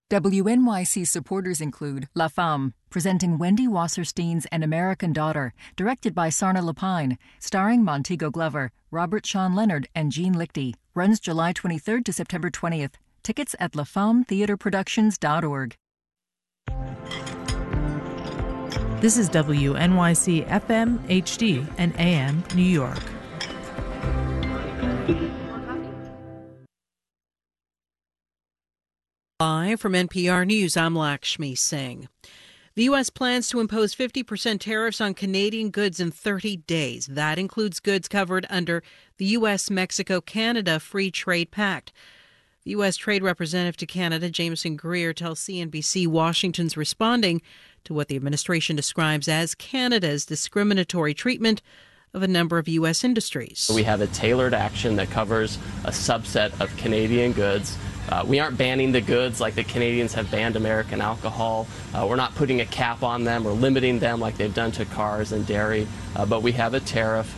WNYC supporters include La Femme, presenting Wendy Wasserstein's An American Daughter, directed by Sarna Lapine, starring Montego Glover, Robert Sean Leonard, and Jean Lichty. Runs July 23rd to September 20th. Tickets at lafemmetheatreproductions.org. This is WNYC FM, HD, and AM New York. Live from NPR News, I'm Lakshmi Singh. The U.S. plans to impose 50% tariffs on Canadian goods in 30 days. That includes goods covered under the U.S.-Mexico-Canada Free Trade Pact. The U.S. Trade Representative to Canada, Jameson Greer, tells CNBC Washington's responding to what the administration describes as Canada's discriminatory treatment of a number of U.S. industries. We have a tailored action that covers a subset of Canadian goods. We aren't banning the goods like the Canadians have banned American alcohol. We're not putting a cap on them or limiting them like they've done to cars and dairy. But we have a tariff,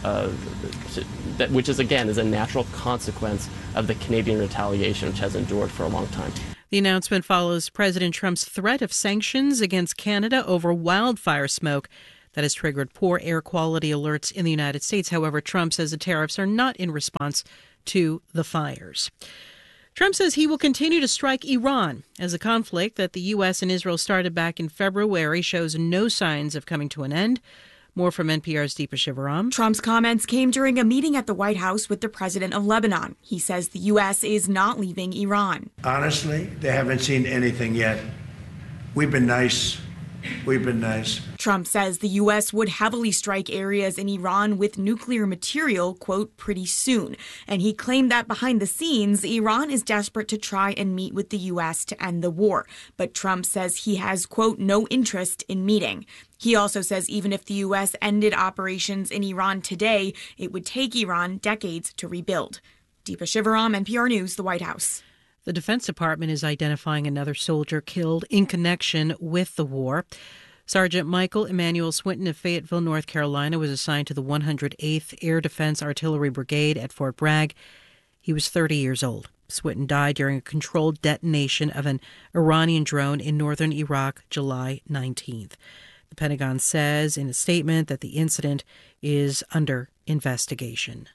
which is, again, is a natural consequence of the Canadian retaliation, which has endured for a long time. The announcement follows President Trump's threat of sanctions against Canada over wildfire smoke that has triggered poor air quality alerts in the United States. However, Trump says the tariffs are not in response to the fires. Trump says he will continue to strike Iran as a conflict that the U.S. and Israel started back in February shows no signs of coming to an end. More from NPR's Deepa Shivaram. Trump's comments came during a meeting at the White House with the president of Lebanon. He says the U.S. is not leaving Iran. Honestly, they haven't seen anything yet. We've been nice. We've been nice. Trump says the U.S. would heavily strike areas in Iran with nuclear material, quote, pretty soon. And he claimed that behind the scenes, Iran is desperate to try and meet with the U.S. to end the war. But Trump says he has, quote, no interest in meeting. He also says even if the U.S. ended operations in Iran today, it would take Iran decades to rebuild. Deepa Shivaram, NPR News, the White House. The Defense Department is identifying another soldier killed in connection with the war. Sergeant Michael Emmanuel Swinton of Fayetteville, North Carolina, was assigned to the 108th Air Defense Artillery Brigade at Fort Bragg. He was 30 years old. Swinton died during a controlled detonation of an Iranian drone in northern Iraq, July 19th. The Pentagon says in a statement that the incident is under investigation.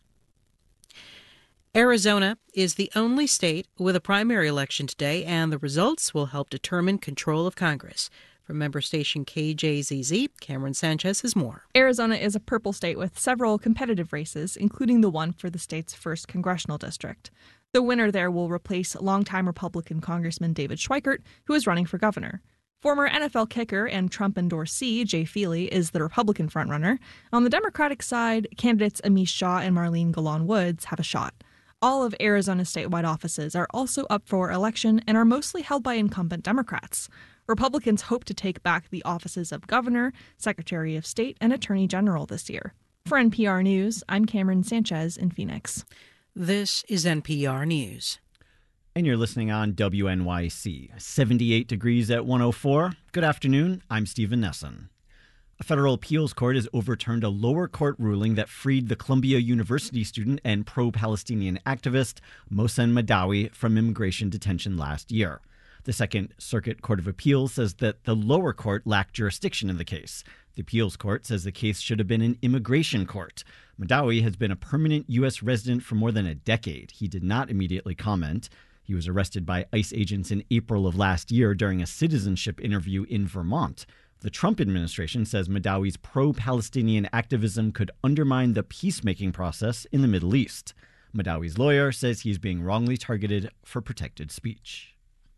Arizona is the only state with a primary election today, and the results will help determine control of Congress. From member station KJZZ, Cameron Sanchez has more. Arizona is a purple state with several competitive races, including the one for the state's first congressional district. The winner there will replace longtime Republican Congressman David Schweikert, who is running for governor. Former NFL kicker and Trump endorsee Jay Feely is the Republican frontrunner. On the Democratic side, candidates Amish Shaw and Marlene Golan Woods have a shot. All of Arizona's statewide offices are also up for election and are mostly held by incumbent Democrats. Republicans hope to take back the offices of Governor, Secretary of State, and Attorney General this year. For NPR News, I'm Cameron Sanchez in Phoenix. This is NPR News. And you're listening on WNYC. 78 degrees at 104. Good afternoon. I'm Stephen Nesson. A federal appeals court has overturned a lower court ruling that freed the Columbia University student and pro-Palestinian activist Mohsen Madawi from immigration detention last year. The Second Circuit Court of Appeals says that the lower court lacked jurisdiction in the case. The appeals court says the case should have been an immigration court. Madawi has been a permanent U.S. resident for more than a decade. He did not immediately comment. He was arrested by ICE agents in April of last year during a citizenship interview in Vermont. The Trump administration says Madawi's pro-Palestinian activism could undermine the peacemaking process in the Middle East. Madawi's lawyer says he's being wrongly targeted for protected speech.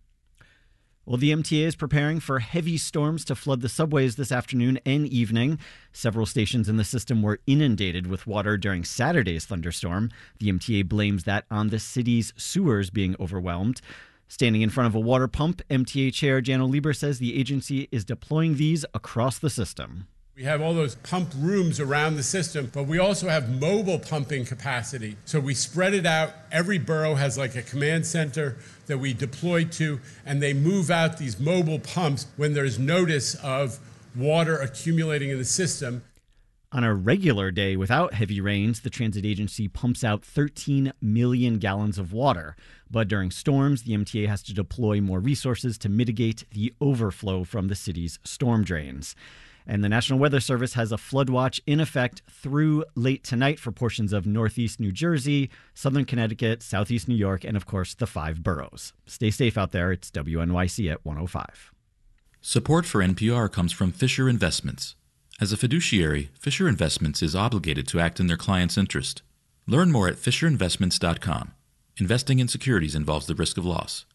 Well, the MTA is preparing for heavy storms to flood the subways this afternoon and evening. Several stations in the system were inundated with water during Saturday's thunderstorm. The MTA blames that on the city's sewers being overwhelmed. Standing in front of a water pump, MTA Chair Janno Lieber says the agency is deploying these across the system. We have all those pump rooms around the system, but we also have mobile pumping capacity. So we spread it out. Every borough has like a command center that we deploy to, and they move out these mobile pumps when there's notice of water accumulating in the system. On a regular day without heavy rains, the transit agency pumps out 13 million gallons of water. But during storms, the MTA has to deploy more resources to mitigate the overflow from the city's storm drains. And the National Weather Service has a flood watch in effect through late tonight for portions of northeast New Jersey, southern Connecticut, southeast New York, and of course the 5 boroughs. Stay safe out there. It's WNYC at 105. Support for NPR comes from Fisher Investments. As a fiduciary, Fisher Investments is obligated to act in their client's interest. Learn more at fisherinvestments.com. Investing in securities involves the risk of loss.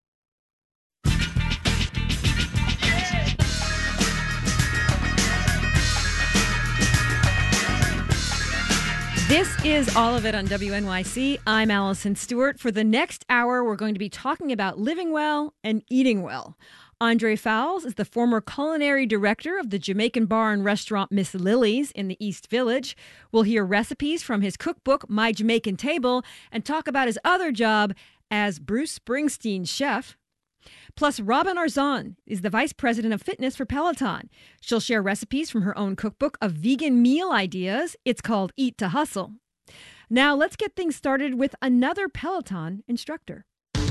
This is All of It on WNYC. I'm Allison Stewart. For the next hour, we're going to be talking about living well and eating well. Andre Fowles is the former culinary director of the Jamaican bar and restaurant Miss Lily's in the East Village. We'll hear recipes from his cookbook, My Jamaican Table, and talk about his other job as Bruce Springsteen's chef. Plus, Robin Arzon is the vice president of fitness for Peloton. She'll share recipes from her own cookbook of vegan meal ideas. It's called Eat to Hustle. Now, let's get things started with another Peloton instructor.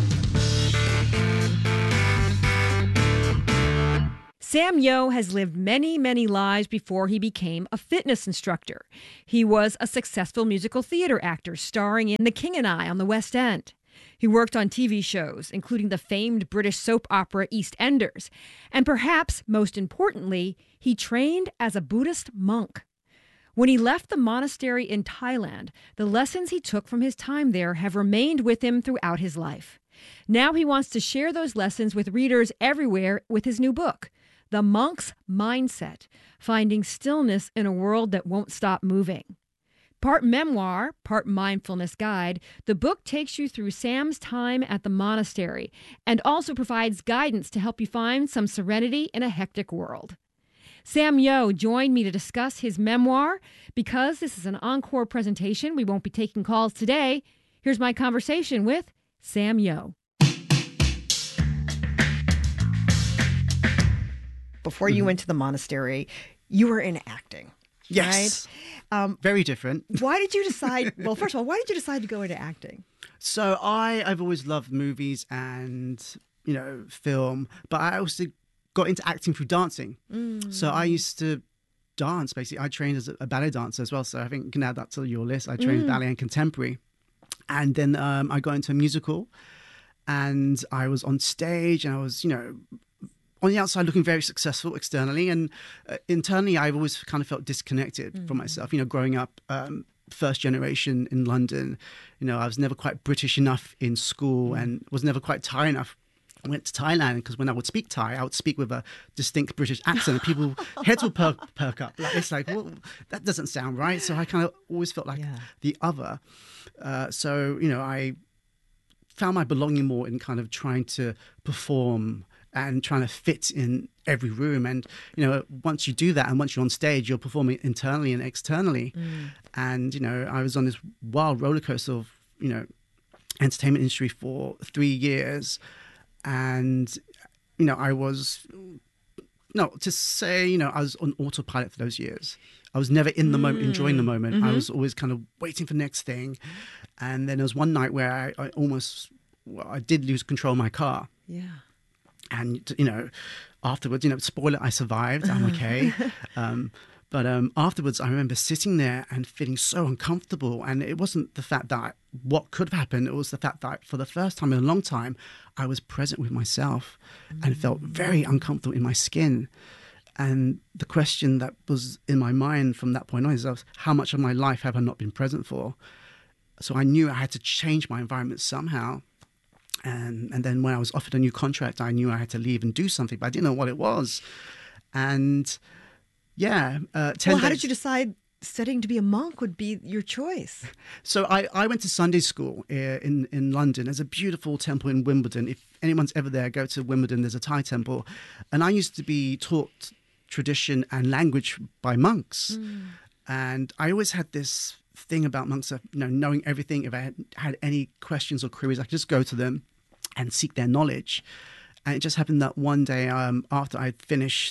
Sam Yo has lived many, many lives before he became a fitness instructor. He was a successful musical theater actor starring in The King and I on the West End. He worked on TV shows, including the famed British soap opera EastEnders. And perhaps most importantly, he trained as a Buddhist monk. When he left the monastery in Thailand, the lessons he took from his time there have remained with him throughout his life. Now he wants to share those lessons with readers everywhere with his new book, The Monk's Mindset, Finding Stillness in a World That Won't Stop Moving. Part memoir, part mindfulness guide, the book takes you through Sam's time at the monastery and also provides guidance to help you find some serenity in a hectic world. Sam Yo joined me to discuss his memoir. Because this is an encore presentation, we won't be taking calls today. Here's my conversation with Sam Yo. Before you went to the monastery, you were in acting. Yes. Right? Very different. Why did you decide, well, first of all, why did you decide to go into acting? So I've always loved movies and, film, but I also got into acting through dancing. So I used to dance, basically. I trained as a ballet dancer as well, so I think you can add that to your list. I trained ballet and contemporary. And then I got into a musical, and I was on stage, and I was, on the outside looking very successful externally, and internally I've always kind of felt disconnected from myself. Growing up first generation in London, I was never quite British enough in school and was never quite Thai enough. I went to Thailand because when I would speak Thai, I would speak with a distinct British accent, and people heads would perk up. It's like, well, that doesn't sound right. So I kind of always felt like the other. So I found my belonging more in kind of trying to perform and trying to fit in every room. And, once you do that and once you're on stage, you're performing internally and externally. And, I was on this wild roller coaster of, entertainment industry for 3 years. And, I was, I was on autopilot for those years. I was never in the moment, enjoying the moment. I was always kind of waiting for the next thing. And then there was one night where I did lose control of my car. Yeah. And, afterwards, spoiler, I survived. I'm okay. But afterwards, I remember sitting there and feeling so uncomfortable. And it wasn't the fact that what could happen. It was the fact that for the first time in a long time, I was present with myself and felt very uncomfortable in my skin. And the question that was in my mind from that point on is, how much of my life have I not been present for? So I knew I had to change my environment somehow. And then when I was offered a new contract, I knew I had to leave and do something, but I didn't know what it was. And how did you decide studying to be a monk would be your choice? So I went to Sunday school in London. There's a beautiful temple in Wimbledon. If anyone's ever there, go to Wimbledon. There's a Thai temple. And I used to be taught tradition and language by monks. And I always had this thing about monks of, knowing everything. If I had any questions or queries, I could just go to them and seek their knowledge. And it just happened that one day after I'd finished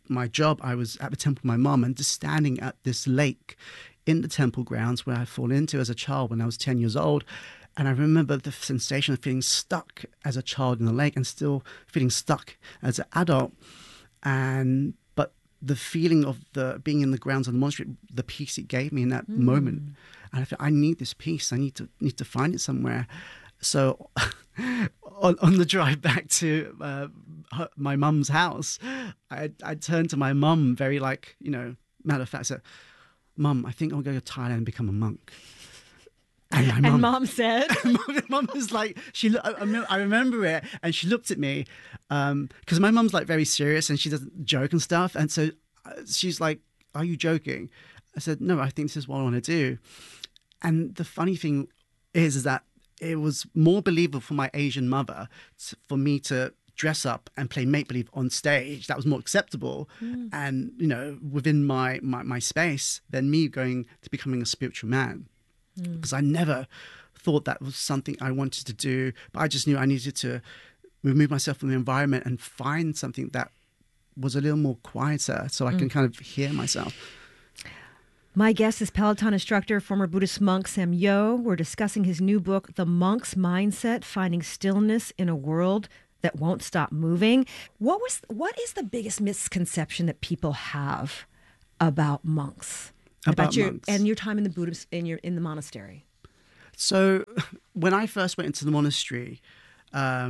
my job, I was at the temple of my mom and just standing at this lake in the temple grounds where I'd fallen into as a child when I was 10 years old. And I remember the sensation of feeling stuck as a child in the lake and still feeling stuck as an adult. But the feeling of the being in the grounds of the monastery, the peace it gave me in that moment. And I thought, I need this peace. I need to find it somewhere. So on the drive back to my mum's house, I turned to my mum very matter of fact, said, Mum, I think I'll go to Thailand and become a monk. And mom said, Mom was like, I remember it, and she looked at me because my mum's like very serious and she doesn't joke and stuff. And so she's like, are you joking? I said, no, I think this is what I want to do. And the funny thing is that it was more believable for my Asian mother for me to dress up and play make-believe on stage. That was more acceptable and, within my space than me going to becoming a spiritual man. Because I never thought that was something I wanted to do, but I just knew I needed to remove myself from the environment and find something that was a little more quieter so I can kind of hear myself. My guest is Peloton instructor, former Buddhist monk Sam Yo. We're discussing his new book, The Monk's Mindset, Finding Stillness in a World That Won't Stop Moving. What is the biggest misconception that people have about monks? About your monks. And your time in the Buddhist in the monastery. So when I first went into the monastery, I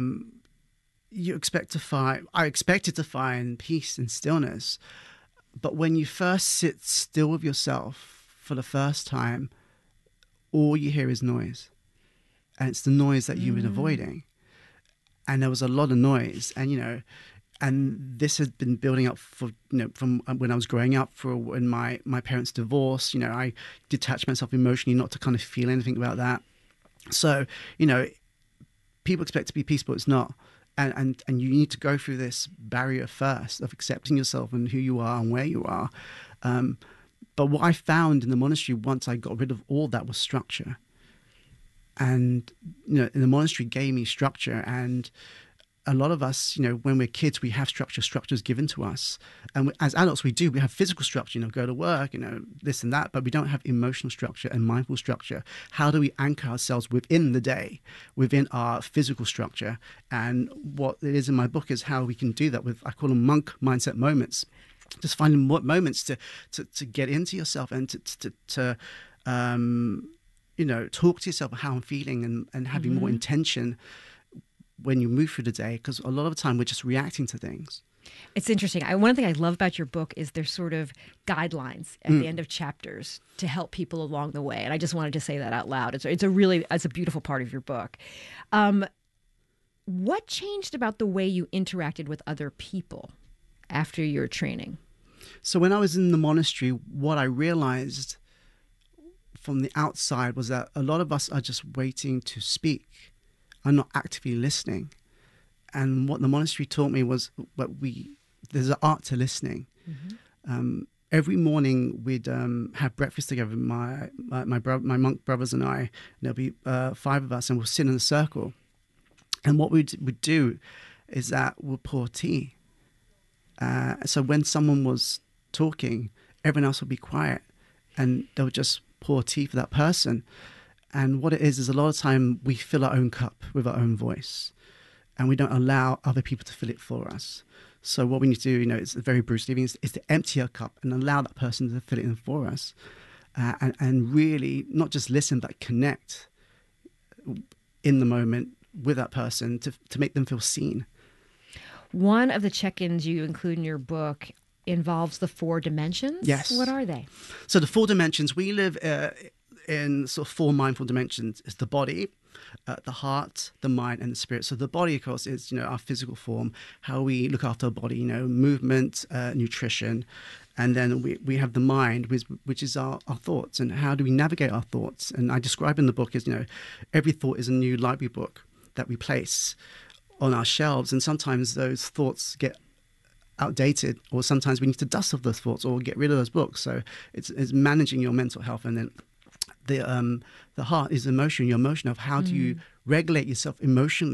expected to find peace and stillness. But when you first sit still with yourself for the first time, all you hear is noise. And it's the noise that you've been avoiding. And there was a lot of noise. And this had been building up from when I was growing up, when my parents divorced. I detached myself emotionally not to kind of feel anything about that. So, people expect to be peaceful. It's not. And you need to go through this barrier first of accepting yourself and who you are and where you are. But what I found in the monastery once I got rid of all that was structure. And, in the monastery gave me structure. And a lot of us, when we're kids, we have structure. Structure is given to us. And as adults, we have physical structure, go to work, this and that, but we don't have emotional structure and mindful structure. How do we anchor ourselves within the day, within our physical structure? And what it is in my book is how we can do that with, I call them monk mindset moments. Just finding what moments to get into yourself and to talk to yourself about how I'm feeling and having more intention when you move through the day, because a lot of the time we're just reacting to things. It's interesting. One thing I love about your book is there's sort of guidelines at the end of chapters to help people along the way. And I just wanted to say that out loud. It's a beautiful part of your book. What changed about the way you interacted with other people after your training? So when I was in the monastery, what I realized from the outside was that a lot of us are just waiting to speak. Are not actively listening. And what the monastery taught me was there's an art to listening. Every morning we'd have breakfast together, my monk brothers and I. There'll be 5 of us, and we'll sit in a circle. And what we'd do is that we'll pour tea. So when someone was talking, everyone else would be quiet, and they would just pour tea for that person. And what it is a lot of time we fill our own cup with our own voice, and we don't allow other people to fill it for us. So what we need to do, it's very Bruce Lee, is to empty our cup and allow that person to fill it in for us, and really not just listen, but connect in the moment with that person to make them feel seen. One of the check-ins you include in your book involves the 4 dimensions. Yes. What are they? So the 4 dimensions, we live in sort of 4 mindful dimensions. It's the body, the heart, the mind, and the spirit. So the body, of course, is our physical form, how we look after our body, movement, nutrition, and then we have the mind, which is our thoughts, and how do we navigate our thoughts. And I describe in the book as every thought is a new library book that we place on our shelves, and sometimes those thoughts get outdated, or sometimes we need to dust off those thoughts or get rid of those books. So it's managing your mental health. And then the heart is emotion, your emotion of how do you regulate yourself emotionally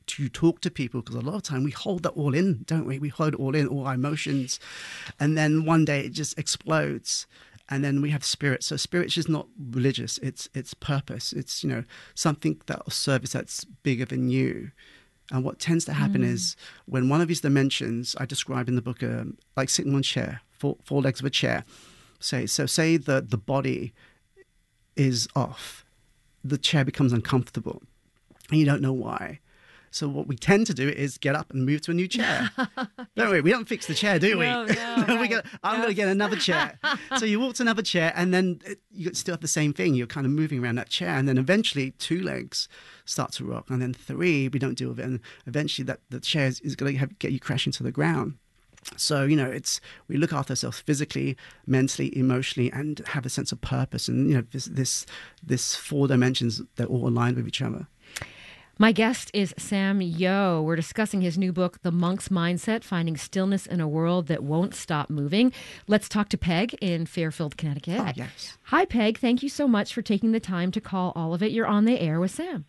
to talk to people, because a lot of time we hold that all in, don't we? We hold it all in, all our emotions, and then one day it just explodes. And then we have spirit. So spirit is just not religious. It's purpose. It's, something that will service that's bigger than you. And what tends to happen is when one of these dimensions I describe in the book, like sitting on a chair, four legs of a chair. Say the body is off, the chair becomes uncomfortable, and you don't know why. So what we tend to do is get up and move to a new chair. Don't we? We don't fix the chair, do we? No, right. I'm going to get another chair. So you walk to another chair, and then you still have the same thing. You're kind of moving around that chair, and then eventually 2 legs start to rock, and then 3, we don't deal with it, and eventually the chair is going to get you crashing to the ground. So, we look after ourselves physically, mentally, emotionally, and have a sense of purpose. And, this 4 dimensions, they're all aligned with each other. My guest is Sam Yo. We're discussing his new book, The Monk's Mindset, Finding Stillness in a World That Won't Stop Moving. Let's talk to Peg in Fairfield, Connecticut. Oh, yes. Hi, Peg. Thank you so much for taking the time to call all of it. You're on the air with Sam.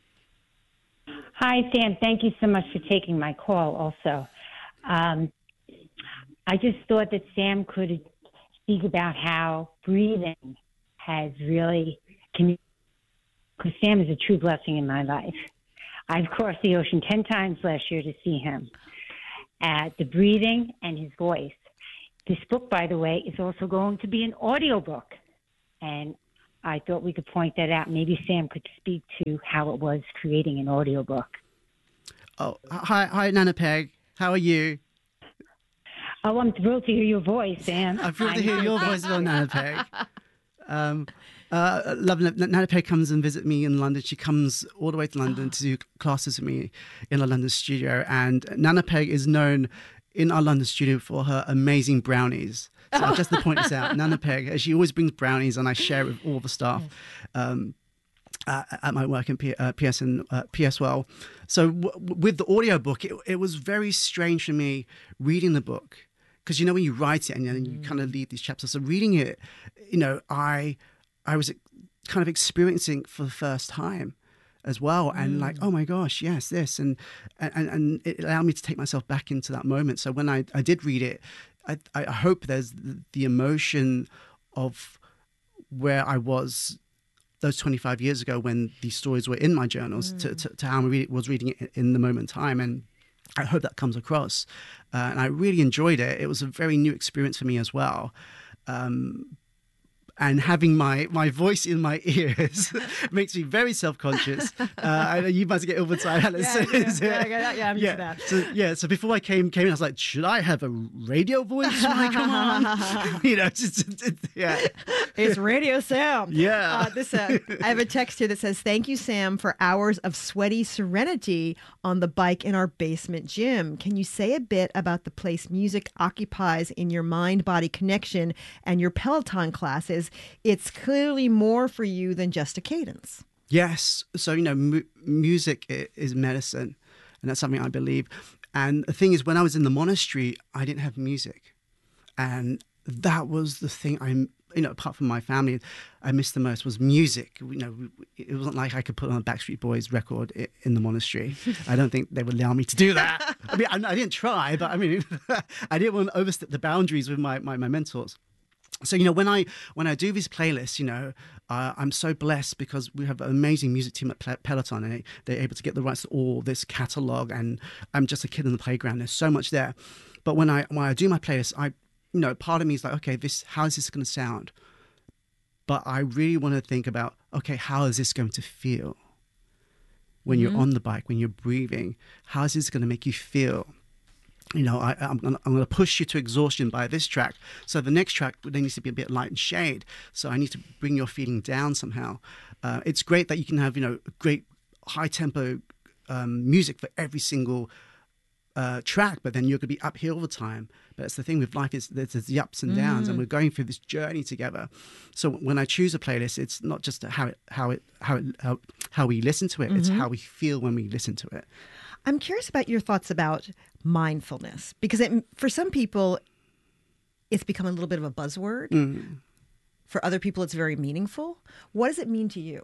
Hi, Sam. Thank you so much for taking my call also. I just thought that Sam could speak about how breathing has really, because Sam is a true blessing in my life. I've crossed the ocean 10 times last year to see him. The breathing and his voice. This book, by the way, is also going to be an audiobook. And I thought we could point that out. Maybe Sam could speak to how it was creating an audiobook. Oh, hi, Nana Peg. How are you? Oh, I'm thrilled to hear your voice, Sam. I'm thrilled to hear your voice as well, Nana Peg. Nana Peg comes and visits me in London. She comes all the way to London to do classes with me in our London studio. And Nana Peg is known in our London studio for her amazing brownies. So just to point this out, Nana Peg, she always brings brownies, and I share it with all the staff at my work in PSL. So with the audiobook, it was very strange for me reading the book. Because, when you write it and then you kind of leave these chapters. So reading it, I was kind of experiencing for the first time as well. And like, oh my gosh, yes, this. And it allowed me to take myself back into that moment. So when I did read it, I hope there's the emotion of where I was those 25 years ago when these stories were in my journals to how I was reading it in the moment in time. And I hope that comes across. And I really enjoyed it. It was a very new experience for me as well. And having my voice in my ears makes me very self-conscious. You must get overtime, Alice. I'm used to that. So before I came in, I was like, should I have a radio voice when I come on? It's Radio Sam. Yeah. I have a text here that says, thank you, Sam, for hours of sweaty serenity on the bike in our basement gym. Can you say a bit about the place music occupies in your mind-body connection and your Peloton classes? It's clearly more for you than just a cadence. Yes. So, music is medicine, and that's something I believe. And the thing is, when I was in the monastery, I didn't have music. And that was the thing apart from my family, I missed the most was music. It wasn't like I could put on a Backstreet Boys record in the monastery. I don't think they would allow me to do that. I mean, I didn't try, but I mean, I didn't want to overstep the boundaries with my mentors. So, when I do these playlists, I'm so blessed because we have an amazing music team at Peloton, and they're able to get the rights to all this catalog, and I'm just a kid in the playground. There's so much there. But when I do my playlist, part of me is like, okay, how is this going to sound? But I really want to think about, okay, how is this going to feel when you're on the bike, when you're breathing? How is this going to make you feel? I'm going to push you to exhaustion by this track. So the next track then needs to be a bit light and shade. So I need to bring your feeling down somehow. It's great that you can have, great high tempo music for every single track, but then you're going to be up here all the time. But that's the thing with life, is there's the ups and downs, and we're going through this journey together. So when I choose a playlist, it's not just how we listen to it; it's how we feel when we listen to it. I'm curious about your thoughts about mindfulness, because for some people, it's become a little bit of a buzzword. For other people, it's very meaningful. What does it mean to you?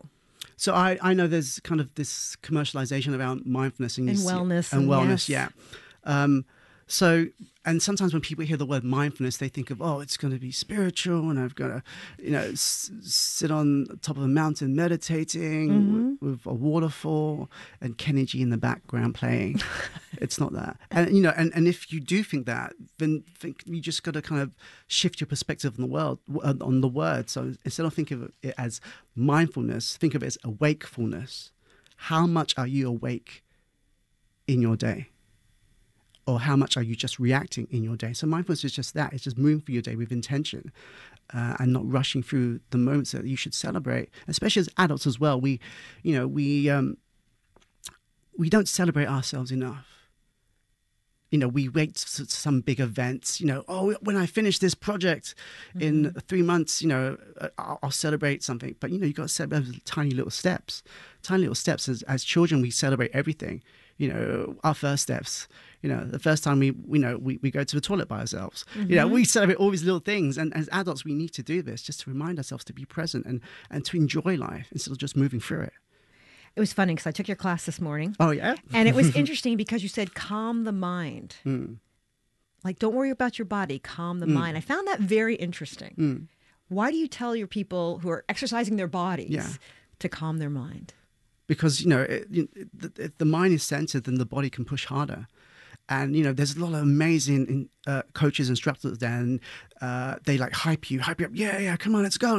So I know there's kind of this commercialization around mindfulness and wellness. Yeah. So, and sometimes when people hear the word mindfulness, they think of, oh, it's going to be spiritual, and I've got to, sit on top of a mountain meditating with a waterfall and Kenny G in the background playing. It's not that. And, and if you do think that, then you just got to kind of shift your perspective on the word. So instead of thinking of it as mindfulness, think of it as awakefulness. How much are you awake in your day? Or how much are you just reacting in your day? So mindfulness is just that. It's just moving through your day with intention and not rushing through the moments that you should celebrate, especially as adults as well. We don't celebrate ourselves enough. We wait for some big events, when I finish this project in 3 months, I'll celebrate something. But, you got to celebrate tiny little steps. Tiny little steps. As children, we celebrate everything. Our first steps, the first time we go to the toilet by ourselves, we celebrate all these little things. And as adults, we need to do this just to remind ourselves to be present and to enjoy life instead of just moving through it. It was funny because I took your class this morning. Oh, yeah? And it was interesting because you said, calm the mind. Like, don't worry about your body, calm the mind. I found that very interesting. Why do you tell your people who are exercising their bodies to calm their mind? Because, if the mind is centered, then the body can push harder. And, there's a lot of amazing coaches, instructors there, and they like hype you up. Yeah, come on, let's go.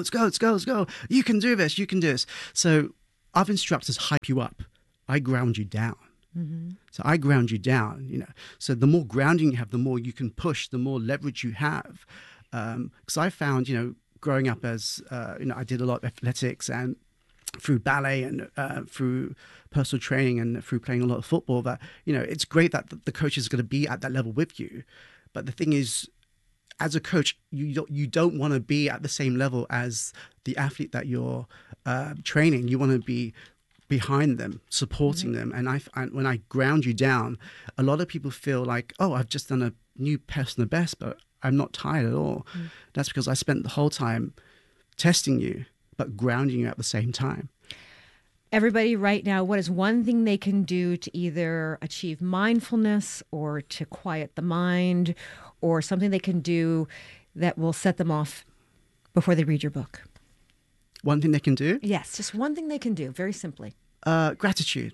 You can do this, So other instructors hype you up. I ground you down. So I ground you down, So the more grounding you have, the more you can push, the more leverage you have. Because I found, growing up as, I did a lot of athletics and through ballet and through personal training and through playing a lot of football, that, it's great that the coach is going to be at that level with you. But the thing is, as a coach, you don't want to be at the same level as the athlete that you're training. You want to be behind them, supporting them. And when I ground you down, a lot of people feel like, oh, I've just done a new personal best, but I'm not tired at all. That's because I spent the whole time testing you, but grounding you at the same time. Everybody right now, what is one thing they can do to either achieve mindfulness or to quiet the mind, or something they can do that will set them off before they read your book? One thing they can do? Yes, just one thing they can do, very simply. Gratitude.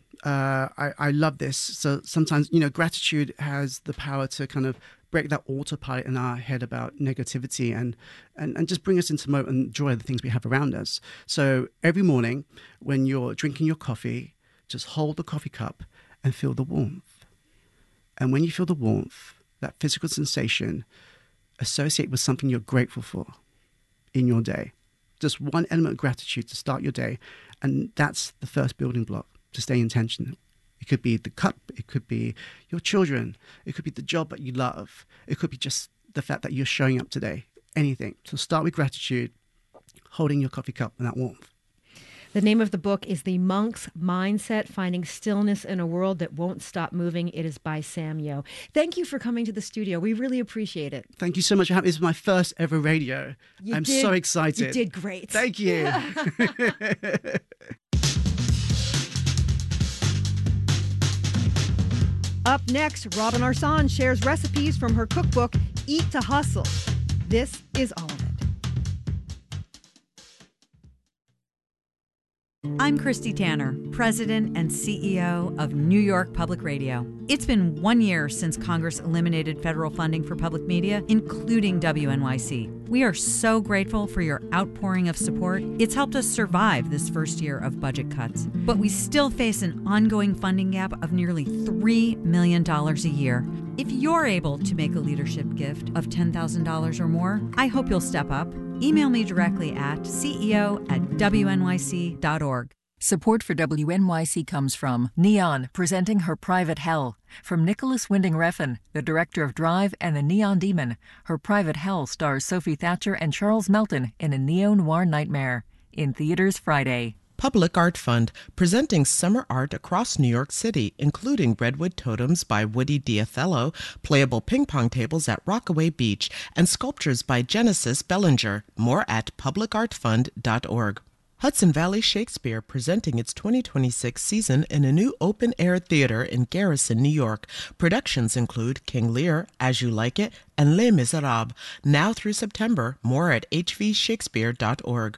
I love this. So sometimes, gratitude has the power to kind of break that autopilot in our head about negativity and just bring us into the moment and enjoy the things we have around us. So every morning when you're drinking your coffee, just hold the coffee cup and feel the warmth. And when you feel the warmth, that physical sensation, associate with something you're grateful for in your day. Just one element of gratitude to start your day. And that's the first building block to stay intentional. It could be the cup. It could be your children. It could be the job that you love. It could be just the fact that you're showing up today. Anything. So start with gratitude, holding your coffee cup and that warmth. The name of the book is The Monk's Mindset, Finding Stillness in a World That Won't Stop Moving. It is by Sam Yo. Thank you for coming to the studio. We really appreciate it. Thank you so much for having me. This is my first ever radio. I'm so excited. You did great. Thank you. Up next, Robin Arsan shares recipes from her cookbook, Eat to Hustle. This is all of it. I'm Christy Tanner, President and CEO of New York Public Radio. It's been 1 year since Congress eliminated federal funding for public media, including WNYC. We are so grateful for your outpouring of support. It's helped us survive this first year of budget cuts. But we still face an ongoing funding gap of nearly $3 million a year. If you're able to make a leadership gift of $10,000 or more, I hope you'll step up. Email me directly at ceo@wnyc.org. Support for WNYC comes from Neon, presenting Her Private Hell. From Nicholas Winding Refn, the director of Drive and The Neon Demon, Her Private Hell stars Sophie Thatcher and Charles Melton in a neo-noir nightmare. In theaters Friday. Public Art Fund, presenting summer art across New York City, including Redwood Totems by Woody Diathello, playable ping pong tables at Rockaway Beach, and sculptures by Genesis Bellinger. More at publicartfund.org. Hudson Valley Shakespeare presenting its 2026 season in a new open-air theater in Garrison, New York. Productions include King Lear, As You Like It, and Les Miserables. Now through September. More at hvshakespeare.org.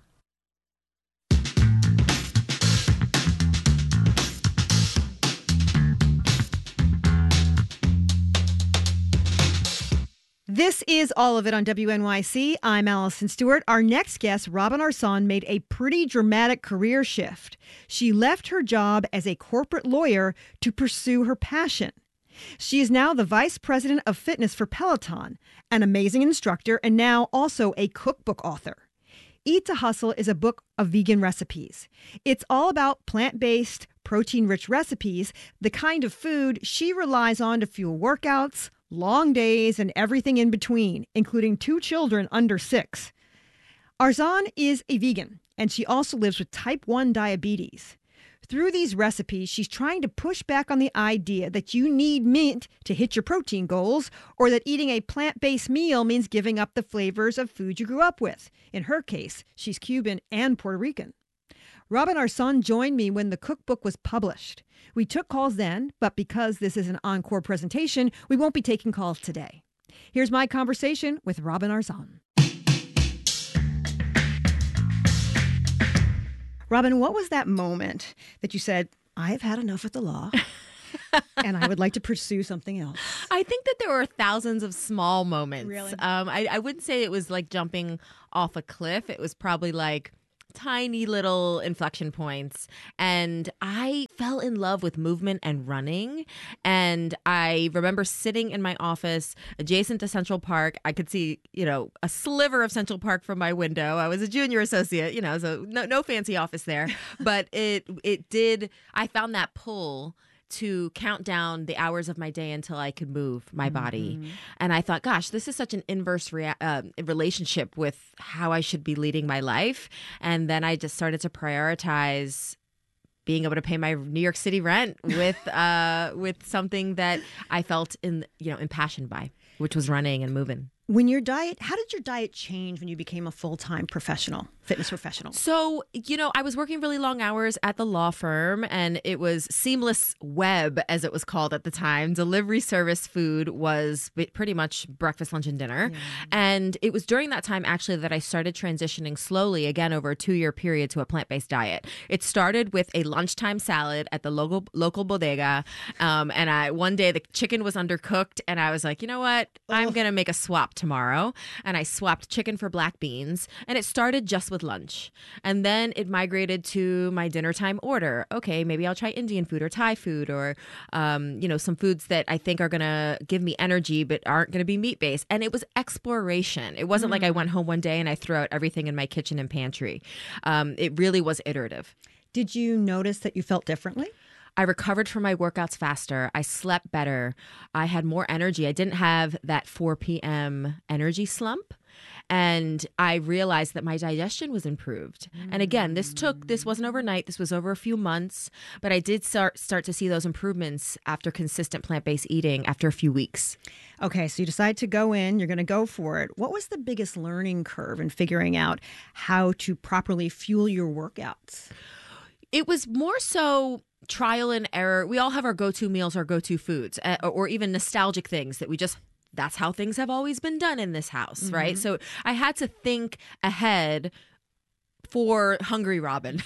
This is All of It on WNYC. I'm Allison Stewart. Our next guest, Robin Arzon, made a pretty dramatic career shift. She left her job as a corporate lawyer to pursue her passion. She is now the vice president of fitness for Peloton, an amazing instructor, and now also a cookbook author. Eat to Hustle is a book of vegan recipes. It's all about plant-based, protein-rich recipes, the kind of food she relies on to fuel workouts, long days, and everything in between, including 2 children under 6. Arzon is a vegan, and she also lives with type 1 diabetes. Through these recipes, she's trying to push back on the idea that you need meat to hit your protein goals, or that eating a plant-based meal means giving up the flavors of food you grew up with. In her case, she's Cuban and Puerto Rican. Robin Arzon joined me when the cookbook was published. We took calls then, but because this is an encore presentation, we won't be taking calls today. Here's my conversation with Robin Arzon. Robin, what was that moment that you said, I've had enough at the law and I would like to pursue something else? I think that there were thousands of small moments. Really? I wouldn't say it was like jumping off a cliff. It was probably like tiny little inflection points. And I fell in love with movement and running. And I remember sitting in my office adjacent to Central Park. I could see, a sliver of Central Park from my window. I was a junior associate, so no fancy office there. But I found that pull to count down the hours of my day until I could move my body. And I thought, gosh, this is such an inverse relationship with how I should be leading my life. And then I just started to prioritize being able to pay my New York City rent with something that I felt impassioned by, which was running and moving. How did your diet change when you became a full-time fitness professional? So, I was working really long hours at the law firm, and it was seamless web, as it was called at the time. Delivery service food was pretty much breakfast, lunch, and dinner. Yeah. And it was during that time, actually, that I started transitioning slowly, again, over a 2-year period, to a plant-based diet. It started with a lunchtime salad at the local bodega. And one day the chicken was undercooked, and I was like, you know what? I'm going to make a swap tomorrow. And I swapped chicken for black beans, and it started just with lunch. And then it migrated to my dinner time order. Okay, maybe I'll try Indian food or Thai food or, some foods that I think are going to give me energy but aren't going to be meat-based. And it was exploration. It wasn't like I went home one day and I threw out everything in my kitchen and pantry. It really was iterative. Did you notice that you felt differently? I recovered from my workouts faster. I slept better. I had more energy. I didn't have that 4 p.m. energy slump. And I realized that my digestion was improved. And again, this wasn't overnight. This was over a few months. But I did start to see those improvements after consistent plant-based eating after a few weeks. Okay, so you decide to go in. You're going to go for it. What was the biggest learning curve in figuring out how to properly fuel your workouts? It was more so trial and error. We all have our go-to meals, our go-to foods, or even nostalgic things that that's how things have always been done in this house, right? So I had to think ahead for Hungry Robin.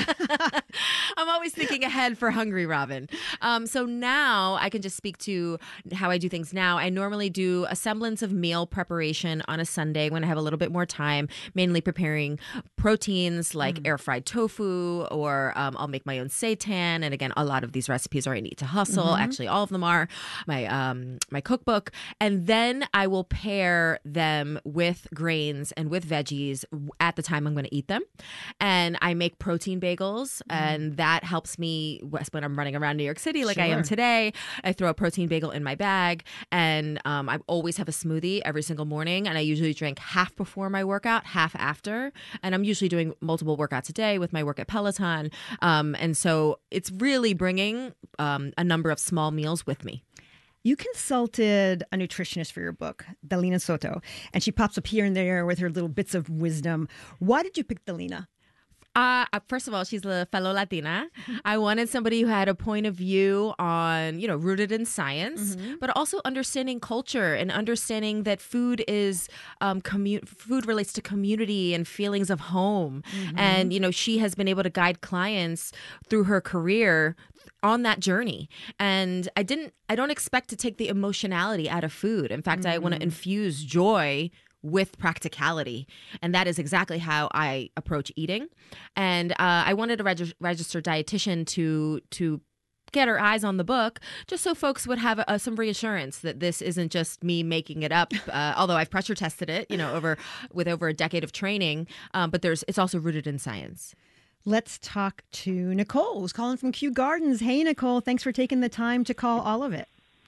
I'm always thinking ahead for Hungry Robin. So now I can just speak to how I do things now. I normally do a semblance of meal preparation on a Sunday when I have a little bit more time, mainly preparing proteins like air-fried tofu, or I'll make my own seitan. And again, a lot of these recipes are in Eat to Hustle. Actually, all of them are my cookbook. And then I will pair them with grains and with veggies at the time I'm going to eat them. And I make protein bagels, and that helps me when I'm running around New York City like I am today. I throw a protein bagel in my bag, and I always have a smoothie every single morning, and I usually drink half before my workout, half after. And I'm usually doing multiple workouts a day with my work at Peloton. And so it's really bringing a number of small meals with me. You consulted a nutritionist for your book, Dalina Soto, and she pops up here and there with her little bits of wisdom. Why did you pick Dalina? First of all, she's a fellow Latina. I wanted somebody who had a point of view on, rooted in science, but also understanding culture and understanding that food is food relates to community and feelings of home. And, she has been able to guide clients through her career on that journey. And I don't expect to take the emotionality out of food. In fact, I want to infuse joy with practicality. And that is exactly how I approach eating. And I wanted a registered dietitian to get her eyes on the book, just so folks would have some reassurance that this isn't just me making it up, although I've pressure tested it, with over a decade of training. But it's also rooted in science. Let's talk to Nicole, who's calling from Kew Gardens. Hey, Nicole, thanks for taking the time to call All of It.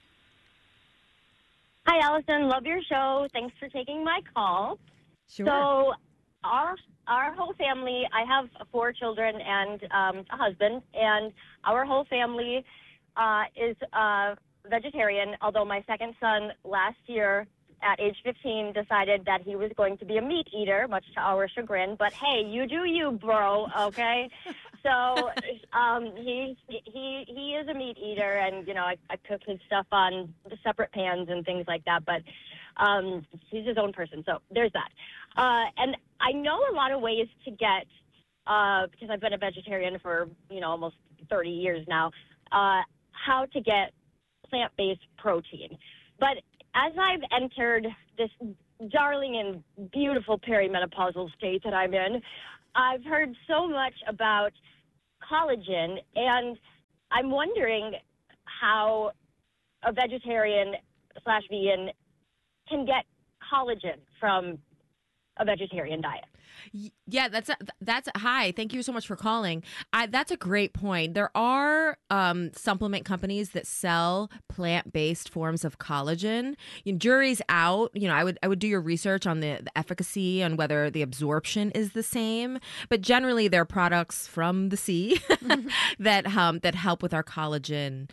Hi, Allison. Love your show. Thanks for taking my call. Sure. So our whole family, I have 4 children and a husband, and our whole family is vegetarian, although my second son last year at age 15 decided that he was going to be a meat eater, much to our chagrin. But hey, you do you, bro, okay? So he is a meat eater, and I cook his stuff on the separate pans and things like that. But he's his own person, so there's that. And I know a lot of ways to get, because I've been a vegetarian for almost 30 years now, how to get plant-based protein. But as I've entered this darling and beautiful perimenopausal state that I'm in, I've heard so much about collagen, and I'm wondering how a vegetarian/vegan can get collagen from a vegetarian diet. Yeah, that's hi. Thank you so much for calling. That's a great point. There are supplement companies that sell plant-based forms of collagen. Jury's out. I would do your research on the efficacy on whether the absorption is the same. But generally, they're products from the sea that help with our collagen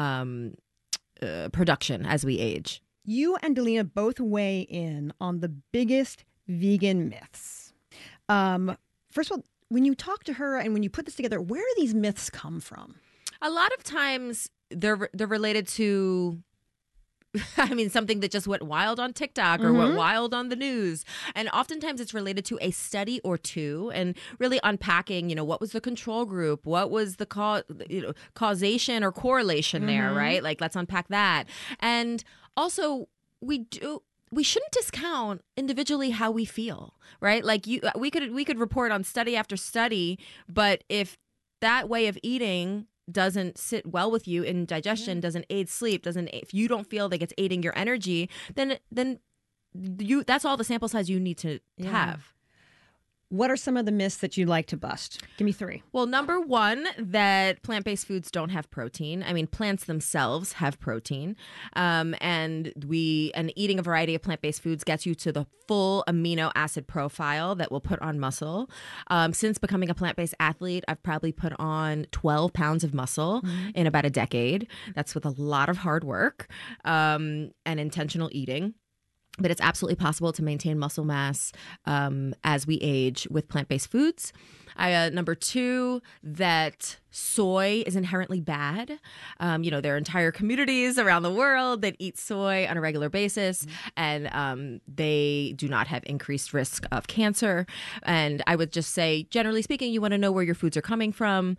production as we age. You and Delina both weigh in on the biggest vegan myths. First of all, when you talk to her and when you put this together, where do these myths come from? A lot of times they're related to, something that just went wild on TikTok or went wild on the news. And oftentimes it's related to a study or two, and really unpacking, what was the control group? What was the causation or correlation there, right? Like, let's unpack that. And also, we shouldn't discount individually how we feel, right? Like we could report on study after study, but if that way of eating doesn't sit well with you in digestion, doesn't aid sleep, if you don't feel like it's aiding your energy, then that's all the sample size you need to have. What are some of the myths that you'd like to bust? Give me 3. Well, number 1, that plant-based foods don't have protein. Plants themselves have protein. And eating a variety of plant-based foods gets you to the full amino acid profile that will put on muscle. Since becoming a plant-based athlete, I've probably put on 12 pounds of muscle in about a decade. That's with a lot of hard work and intentional eating. But it's absolutely possible to maintain muscle mass as we age with plant-based foods. Number 2, that soy is inherently bad. There are entire communities around the world that eat soy on a regular basis, and they do not have increased risk of cancer. And I would just say, generally speaking, you want to know where your foods are coming from.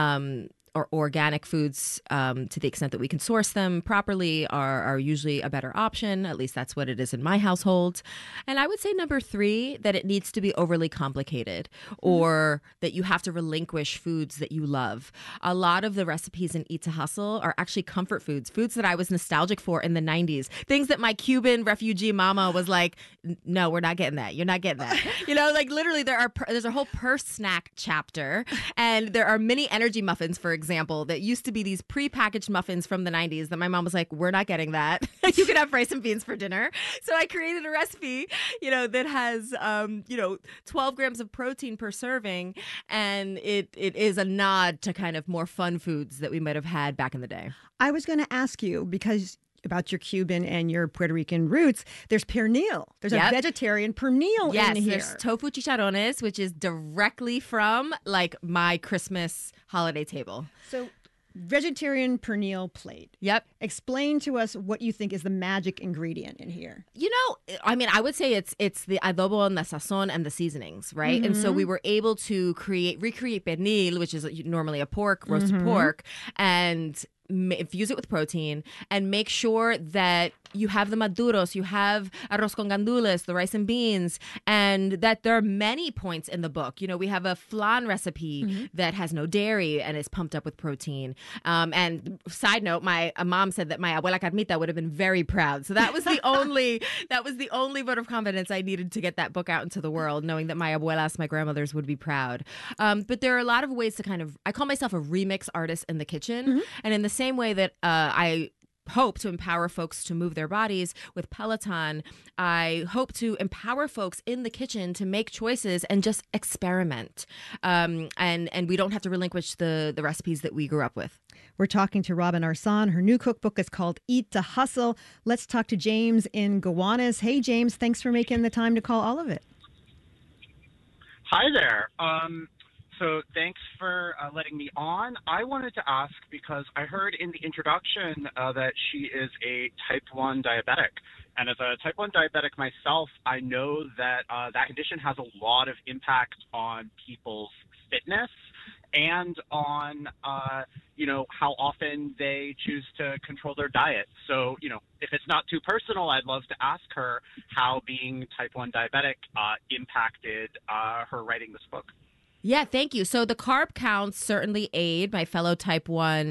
Or organic foods, to the extent that we can source them properly, are usually a better option. At least that's what it is in my household. And I would say number 3, that it needs to be overly complicated, or that you have to relinquish foods that you love. A lot of the recipes in Eat to Hustle are actually comfort foods that I was nostalgic for in the 90s. Things that my Cuban refugee mama was like, no, we're not getting that. You're not getting that. Literally there's a whole purse snack chapter, and there are mini energy muffins, for example, that used to be these prepackaged muffins from the 90s that my mom was like, we're not getting that. You can have rice and beans for dinner. So I created a recipe, that has, 12 grams of protein per serving. And it is a nod to kind of more fun foods that we might have had back in the day. I was going to ask you, because about your Cuban and your Puerto Rican roots, there's pernil. There's Yep. a vegetarian pernil Yes, in here. there's tofu chicharrones, which is directly from like my Christmas holiday table. So, vegetarian pernil plate. Yep. Explain to us what you think is the magic ingredient in here. You know, I mean, I would say it's the adobo and the sazon and the seasonings, right? And so we were able to recreate pernil, which is normally a roasted pork, and infuse it with protein and make sure that you have the maduros, you have arroz con gandules, the rice and beans, and that there are many points in the book. You know, we have a flan recipe that has no dairy and is pumped up with protein. And side note, my mom said that my abuela Carmita would have been very proud. So that was the only vote of confidence I needed to get that book out into the world, knowing that my abuelas, my grandmothers, would be proud. But there are a lot of ways to I call myself a remix artist in the kitchen, and in the same way that I hope to empower folks to move their bodies with Peloton, I hope to empower folks in the kitchen to make choices and just experiment. And we don't have to relinquish the recipes that we grew up with. We're talking to Robin Arsan. Her new cookbook is called Eat to Hustle. Let's talk to James in Gowanus. Hey, James, thanks for making the time to call all of it. Hi there. So thanks for letting me on. I wanted to ask because I heard in the introduction that she is a type 1 diabetic. And as a type 1 diabetic myself, I know that that condition has a lot of impact on people's fitness and on, how often they choose to control their diet. So, if it's not too personal, I'd love to ask her how being type 1 diabetic impacted her writing this book. Yeah, thank you. So the carb counts certainly aid my fellow type 1